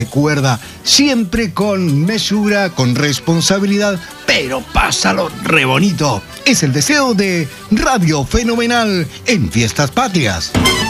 Recuerda, siempre con mesura, con responsabilidad, pero pásalo re bonito. Es el deseo de Radio Fenomenal en Fiestas Patrias.